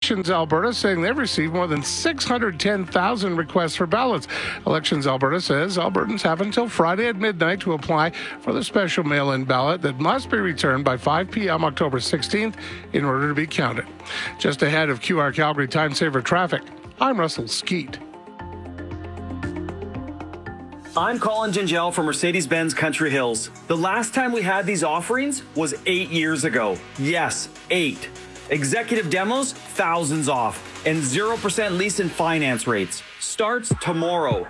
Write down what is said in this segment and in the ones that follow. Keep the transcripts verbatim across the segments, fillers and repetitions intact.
Elections Alberta, saying they've received more than six hundred ten thousand requests for ballots. Elections Alberta says Albertans have until Friday at midnight to apply for the special mail-in ballot that must be returned by five p.m. October sixteenth in order to be counted. Just ahead of Q R Calgary Time Saver Traffic, I'm Russell Skeet. I'm Colin Gingell from Mercedes-Benz Country Hills. The last time we had these offerings was eight years ago. Yes, eight. Executive demos, thousands off, and zero percent lease and finance rates. Starts tomorrow.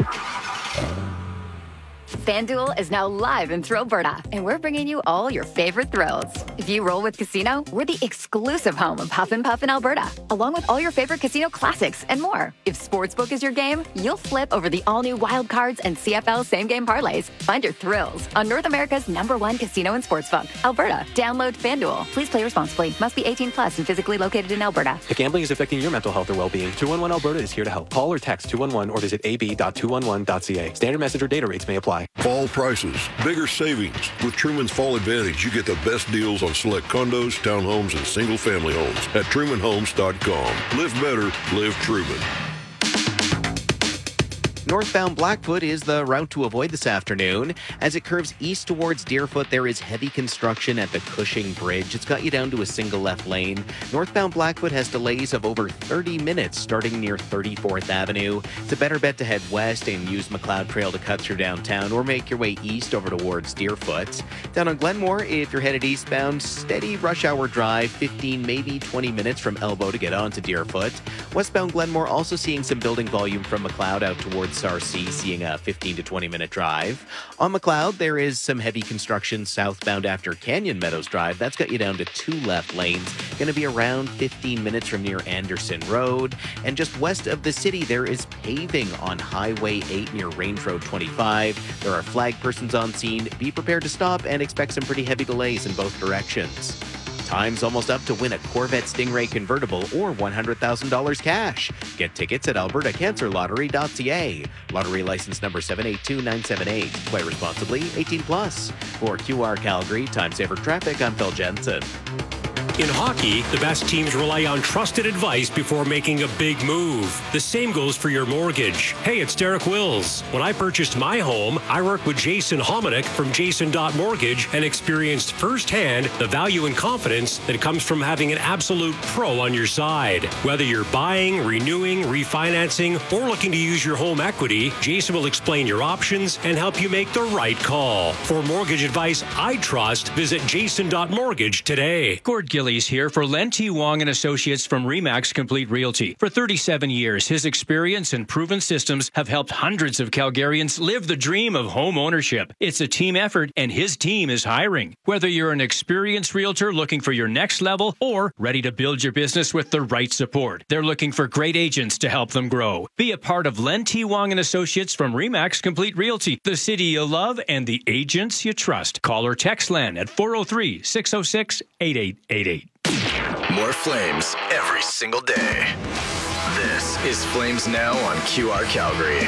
FanDuel is now live in Thrillberta, and we're bringing you all your favorite thrills. If you roll with Casino, we're the exclusive home of Huff and Puff in Alberta, along with all your favorite casino classics and more. If Sportsbook is your game, you'll flip over the all-new Wild Cards and C F L same-game parlays. Find your thrills on North America's number one casino and sportsbook, Alberta. Download FanDuel. Please play responsibly. Must be eighteen plus and physically located in Alberta. If gambling is affecting your mental health or well-being, two one one Alberta is here to help. Call or text two one one or visit a b dot two one one dot c a. Standard message or data rates may apply. Fall prices, bigger savings. With Truman's Fall Advantage, you get the best deals on select condos, townhomes, and single-family homes at truman homes dot com. Live better, live Truman. Northbound Blackfoot is the route to avoid this afternoon. As it curves east towards Deerfoot, there is heavy construction at the Cushing Bridge. It's got you down to a single left lane. Northbound Blackfoot has delays of over thirty minutes starting near thirty-fourth Avenue. It's a better bet to head west and use McLeod Trail to cut through downtown, or make your way east over towards Deerfoot. Down on Glenmore, if you're headed eastbound, steady rush hour drive, fifteen, maybe twenty minutes from Elbow to get onto Deerfoot. Westbound Glenmore also seeing some building volume from McLeod out towards R C, seeing a fifteen to twenty minute drive. On McLeod, there is some heavy construction southbound after Canyon Meadows Drive. That's got you down to two left lanes. Going to be around fifteen minutes from near Anderson Road. And just west of the city, there is paving on Highway eight near Range Road twenty-five. There are flag persons on scene. Be prepared to stop and expect some pretty heavy delays in both directions. Time's almost up to win a Corvette Stingray convertible or one hundred thousand dollars cash. Get tickets at alberta cancer lottery dot c a. Lottery license number seven eight two nine seven eight. Play responsibly, eighteen plus. For Q R Calgary Time Saver Traffic, I'm Phil Jensen. In hockey, the best teams rely on trusted advice before making a big move. The same goes for your mortgage. Hey, it's Derek Wills. When I purchased my home, I worked with Jason Hominick from Jason Mortgage and experienced firsthand the value and confidence that comes from having an absolute pro on your side. Whether you're buying, renewing, refinancing, or looking to use your home equity, Jason will explain your options and help you make the right call. For mortgage advice I trust, visit jason dot mortgage today. Gord Gillies here for Len T. Wong and Associates from Remax Complete Realty. For thirty-seven years, his experience and proven systems have helped hundreds of Calgarians live the dream of home ownership. It's a team effort, and his team is hiring. Whether you're an experienced realtor looking for your next level or ready to build your business with the right support, they're looking for great agents to help them grow. Be a part of Len T. Wong and Associates from Remax Complete Realty, the city you love and the agents you trust. Call or text Len at four oh three, six oh six, eight eight eight eight. More Flames every single day. This is Flames Now on Q R Calgary.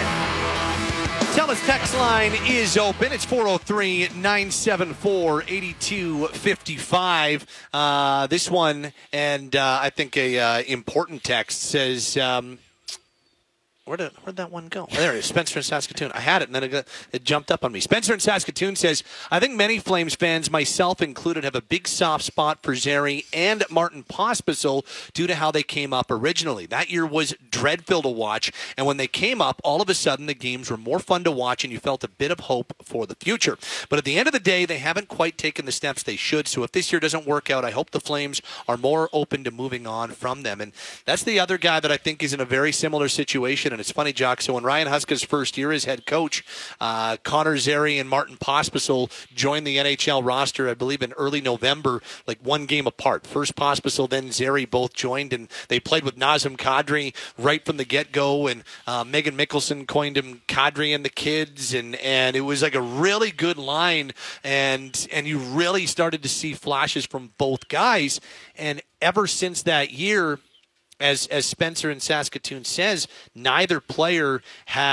Telus text line is open. It's four oh three, nine seven four, eight two five five. Uh, this one, and uh, I think a uh, important text says... Um, Where did, where'd that one go? Oh, there it is, Spencer in Saskatoon. I had it, and then it, got, it jumped up on me. Spencer in Saskatoon says, I think many Flames fans, myself included, have a big soft spot for Zary and Martin Pospisil due to how they came up originally. That year was dreadful to watch, and when they came up, all of a sudden the games were more fun to watch, and you felt a bit of hope for the future. But at the end of the day, they haven't quite taken the steps they should, so if this year doesn't work out, I hope the Flames are more open to moving on from them. And that's the other guy that I think is in a very similar situation. And it's funny, Jock, so when Ryan Huska's first year as head coach, uh, Connor Zary and Martin Pospisil joined the N H L roster, I believe, in early November, like one game apart. First Pospisil, then Zary both joined, and they played with Nazem Kadri right from the get-go, and uh, Megan Mickelson coined him Kadri and the kids, and, and it was like a really good line, and and you really started to see flashes from both guys, and ever since that year, as as Spencer in Saskatoon says, neither player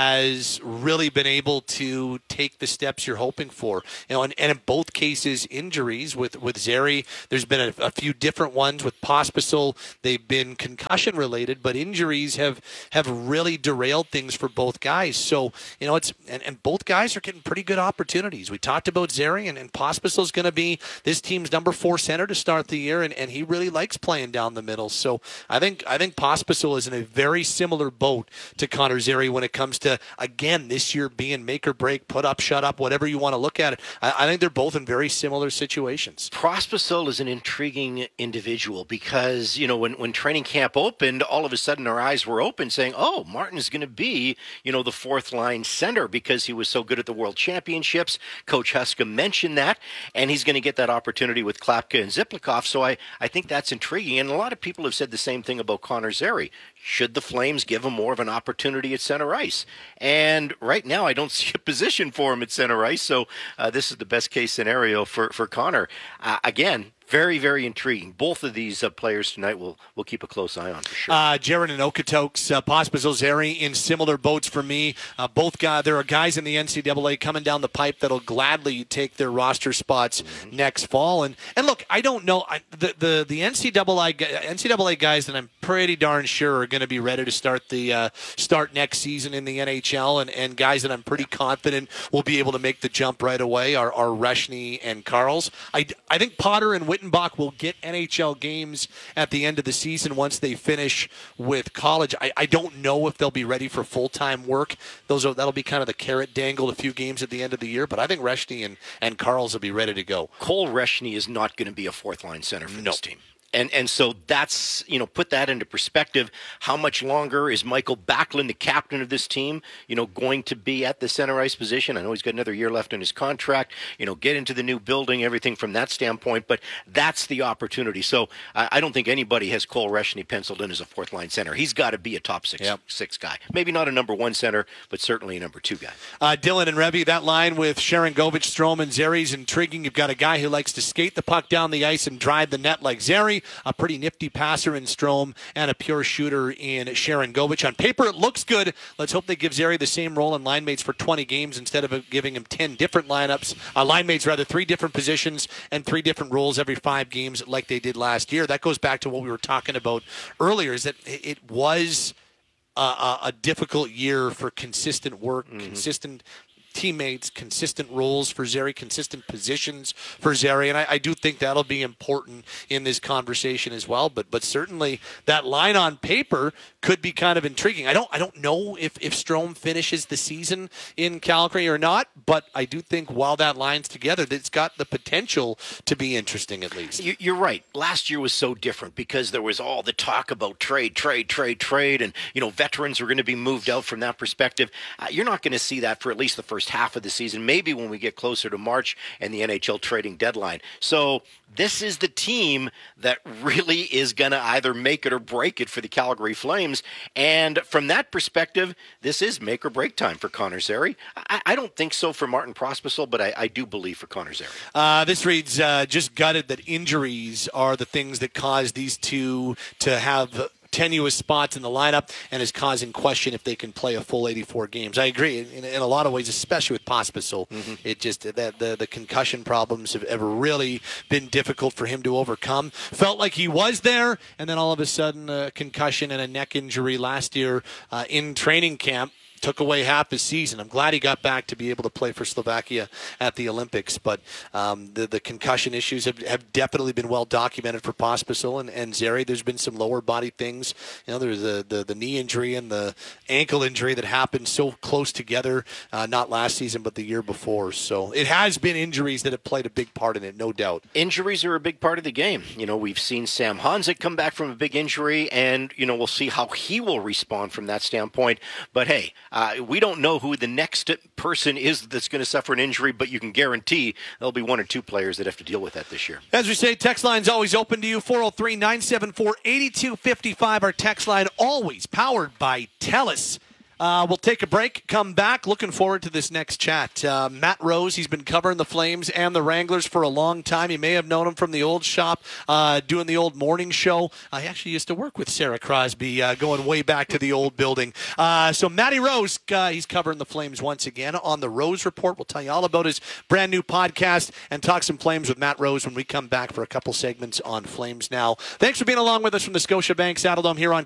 has really been able to take the steps you're hoping for. You know, and, and in both cases, injuries with with Zary. There's been a, a few different ones with Pospisil. They've been concussion related, but injuries have have really derailed things for both guys. So you know, it's and, and both guys are getting pretty good opportunities. We talked about Zary, and, and Pospisil is going to be this team's number four center to start the year, and, and he really likes playing down the middle. So I think I think Pospisil is in a very similar boat to Connor Zary when it comes to, again, this year being make or break, put up, shut up, whatever you want to look at it. I, I think they're both in very similar situations. Pospisil is an intriguing individual because, you know, when, when training camp opened, all of a sudden our eyes were open saying, oh, Martin is going to be, you know, the fourth line center because he was so good at the World Championships. Coach Huska mentioned that, and he's going to get that opportunity with Klapka and Ziplikov. So I, I think that's intriguing. And a lot of people have said the same thing about Connor Zary. Should the Flames give him more of an opportunity at center ice? And right now, I don't see a position for him at center ice. So uh, this is the best case scenario for, for Connor. Uh, again, very, very intriguing. Both of these uh, players tonight we'll, we'll keep a close eye on for sure. Uh, Jared and Okotoks, uh, Pospisil, Zary in similar boats for me. Uh, both guys, there are guys in the N C double A coming down the pipe that'll gladly take their roster spots mm-hmm. next fall. And and look, I don't know I, the the the N C double A N C double A guys that I'm pretty darn sure are going to be ready to start the uh, start next season in the N H L, and, and guys that I'm pretty confident will be able to make the jump right away are, are Reshny and Karls. I I think Potter and Wittenbach will get N H L games at the end of the season once they finish with college. I, I don't know if they'll be ready for full-time work. Those are, that'll be kind of the carrot dangled a few games at the end of the year, but I think Reshny and, and Karls will be ready to go. Cole Reshny is not going to be a fourth-line center for no. this team. And and so that's, you know, put that into perspective. How much longer is Michael Backlund, the captain of this team, you know, going to be at the center ice position? I know he's got another year left in his contract, you know, get into the new building, everything from that standpoint, but that's the opportunity. So I, I don't think anybody has Cole Reshny penciled in as a fourth line center. He's got to be a top six, yep. six guy. Maybe not a number one center, but certainly a number two guy. Uh, Dylan and Revy, that line with Sharon Govich, Strome, and Zary's intriguing. You've got a guy who likes to skate the puck down the ice and drive the net like Zary, a pretty nifty passer in Strome, and a pure shooter in Sharon Govich. On paper, it looks good. Let's hope they give Zary the same role in line mates for twenty games instead of giving him ten different lineups. Uh, line mates, rather, three different positions and three different roles every five games like they did last year. That goes back to what we were talking about earlier, is that it was a, a, a difficult year for consistent work, mm-hmm. consistent teammates, consistent roles for Zary, consistent positions for Zary, and I, I do think that'll be important in this conversation as well. But but certainly that line on paper could be kind of intriguing. I don't I don't know if if Strome finishes the season in Calgary or not, but I do think while that line's together, it's got the potential to be interesting at least. You're right. Last year was so different because there was all the talk about trade, trade, trade, trade, and you know veterans were going to be moved out from that perspective. Uh, you're not going to see that for at least the first half of the season, maybe when we get closer to March and the N H L trading deadline. So this is the team that really is going to either make it or break it for the Calgary Flames. And from that perspective, this is make or break time for Connor Zary. I, I don't think so for Martin Pospisil, but I, I do believe for Connor Zary. Uh, this reads, uh, just gutted that injuries are the things that cause these two to have tenuous spots in the lineup and is causing question if they can play a full eighty-four games. I agree in, in a lot of ways, especially with Pospisil. Mm-hmm. It just that the, the concussion problems have ever really been difficult for him to overcome. Felt like he was there, and then all of a sudden a concussion and a neck injury last year uh, in training camp took away half his season. I'm glad he got back to be able to play for Slovakia at the Olympics, but um, the, the concussion issues have, have definitely been well documented for Pospisil and, and Zary. There's been some lower body things. You know, there's the, the, the knee injury and the ankle injury that happened so close together, uh, not last season, but the year before. So it has been injuries that have played a big part in it, no doubt. Injuries are a big part of the game. You know, we've seen Sam Honzek come back from a big injury, and, you know, we'll see how he will respond from that standpoint. But, hey, Uh, we don't know who the next person is that's going to suffer an injury, but you can guarantee there'll be one or two players that have to deal with that this year. As we say, text line's always open to you, four oh three, nine seven four, eight two five five. Our text line always powered by TELUS. Uh, we'll take a break, come back. Looking forward to this next chat. Uh, Matt Rose, he's been covering the Flames and the Wranglers for a long time. You may have known him from the old shop, uh, doing the old morning show. I actually used to work with Sarah Crosby, uh, going way back to the old building. Uh, so Matty Rose, uh, he's covering the Flames once again on the Rose Report. We'll tell you all about his brand new podcast and talk some Flames with Matt Rose when we come back for a couple segments on Flames Now. Thanks for being along with us from the Scotiabank Saddledome here on